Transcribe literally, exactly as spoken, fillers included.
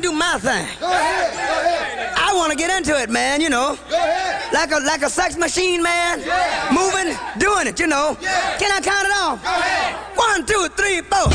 do my thing. Go ahead, go ahead. I want to get into it, man, you know. Go ahead. Like a like a sex machine, man. Yeah. Moving, doing it, you know. Yeah. Can I count it off? Go ahead. One, two, three, four.